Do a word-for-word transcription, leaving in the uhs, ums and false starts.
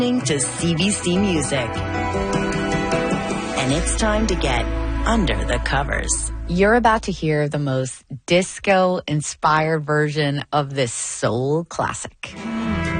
To C B C Music. And it's time to get under the covers. You're about to hear the most disco-inspired version of this soul classic.